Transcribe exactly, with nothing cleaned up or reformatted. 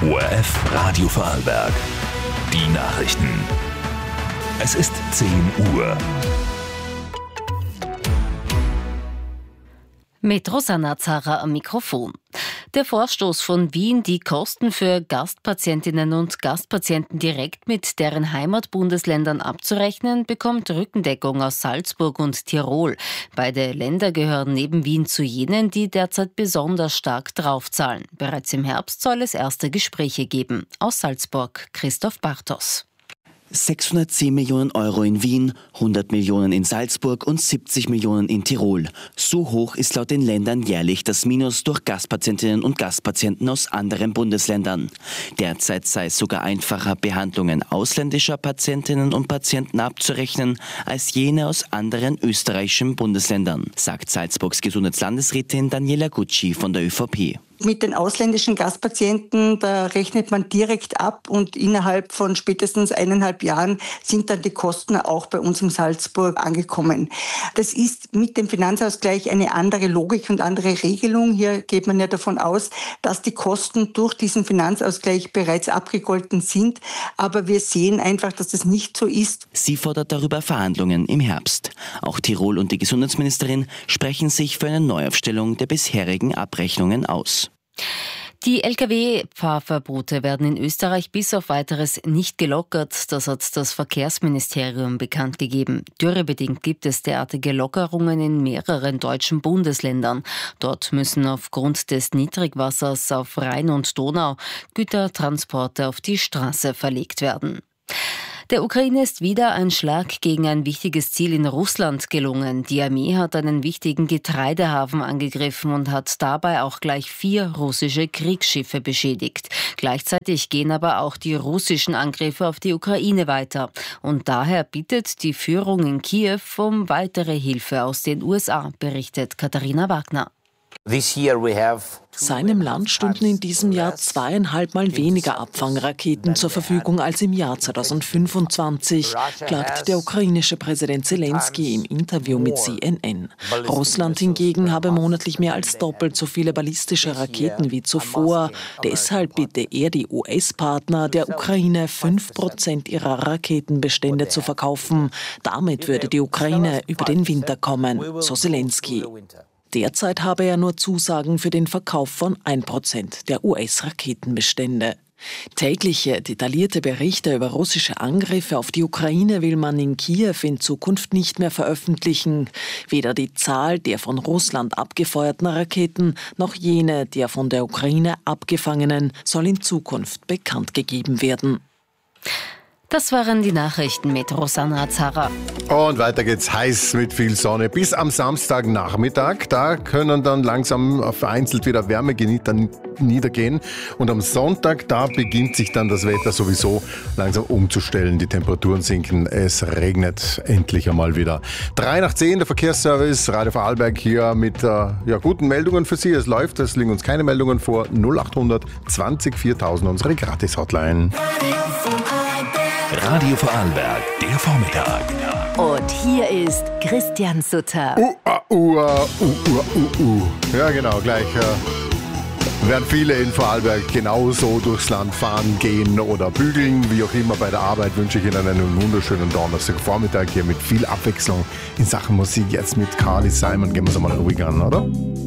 O R F Radio Vorarlberg. Die Nachrichten. Es ist zehn Uhr. Mit Rosanna Zara am Mikrofon. Der Vorstoß von Wien, die Kosten für Gastpatientinnen und Gastpatienten direkt mit deren Heimatbundesländern abzurechnen, bekommt Rückendeckung aus Salzburg und Tirol. Beide Länder gehören neben Wien zu jenen, die derzeit besonders stark draufzahlen. Bereits im Herbst soll es erste Gespräche geben. Aus Salzburg, Christoph Bartos. sechshundertzehn Millionen Euro in Wien, hundert Millionen in Salzburg und siebzig Millionen in Tirol. So hoch ist laut den Ländern jährlich das Minus durch Gastpatientinnen und Gastpatienten aus anderen Bundesländern. Derzeit sei es sogar einfacher, Behandlungen ausländischer Patientinnen und Patienten abzurechnen, als jene aus anderen österreichischen Bundesländern, sagt Salzburgs Gesundheitslandesrätin Daniela Gucci von der ÖVP. Mit den ausländischen Gastpatienten, da rechnet man direkt ab und innerhalb von spätestens eineinhalb Jahren sind dann die Kosten auch bei uns in Salzburg angekommen. Das ist mit dem Finanzausgleich eine andere Logik und andere Regelung. Hier geht man ja davon aus, dass die Kosten durch diesen Finanzausgleich bereits abgegolten sind. Aber wir sehen einfach, dass das nicht so ist. Sie fordert darüber Verhandlungen im Herbst. Auch Tirol und die Gesundheitsministerin sprechen sich für eine Neuaufstellung der bisherigen Abrechnungen aus. Die L K W-Fahrverbote werden in Österreich bis auf Weiteres nicht gelockert. Das hat das Verkehrsministerium bekannt gegeben. Dürrebedingt gibt es derartige Lockerungen in mehreren deutschen Bundesländern. Dort müssen aufgrund des Niedrigwassers auf Rhein und Donau Gütertransporte auf die Straße verlegt werden. Der Ukraine ist wieder ein Schlag gegen ein wichtiges Ziel in Russland gelungen. Die Armee hat einen wichtigen Getreidehafen angegriffen und hat dabei auch gleich vier russische Kriegsschiffe beschädigt. Gleichzeitig gehen aber auch die russischen Angriffe auf die Ukraine weiter. Und daher bittet die Führung in Kiew um weitere Hilfe aus den U S A, berichtet Katharina Wagner. Seinem Land stünden in diesem Jahr zweieinhalb Mal weniger Abfangraketen zur Verfügung als im Jahr zweitausendfünfundzwanzig, klagt der ukrainische Präsident Zelensky im Interview mit C N N. Russland hingegen habe monatlich mehr als doppelt so viele ballistische Raketen wie zuvor. Deshalb bitte er die U S-Partner, der Ukraine fünf Prozent ihrer Raketenbestände zu verkaufen. Damit würde die Ukraine über den Winter kommen, so Zelensky. Derzeit habe er nur Zusagen für den Verkauf von ein Prozent der U S-Raketenbestände. Tägliche, detaillierte Berichte über russische Angriffe auf die Ukraine will man in Kiew in Zukunft nicht mehr veröffentlichen. Weder die Zahl der von Russland abgefeuerten Raketen noch jene der von der Ukraine abgefangenen soll in Zukunft bekannt gegeben werden. Das waren die Nachrichten mit Rosanna Zara. Und weiter geht's heiß mit viel Sonne bis am Samstagnachmittag. Da können dann langsam vereinzelt wieder Wärmegenieter niedergehen. Und am Sonntag, da beginnt sich dann das Wetter sowieso langsam umzustellen. Die Temperaturen sinken, es regnet endlich einmal wieder. Drei nach zehn, der Verkehrsservice, Radio Vorarlberg hier mit äh, ja, guten Meldungen für Sie. Es läuft, es liegen uns keine Meldungen vor. null acht hundert zwanzig viertausend, unsere Gratis-Hotline. Radio Vorarlberg, der Vormittag. Und hier ist Christian Sutter. Uh, uh, uh, uh, uh, uh, uh. Ja, genau, gleich äh, werden viele in Vorarlberg genauso durchs Land fahren, gehen oder bügeln. Wie auch immer bei der Arbeit wünsche ich Ihnen einen wunderschönen Donnerstagvormittag hier mit viel Abwechslung in Sachen Musik. Jetzt mit Carly Simon gehen wir es einmal ruhig an, oder?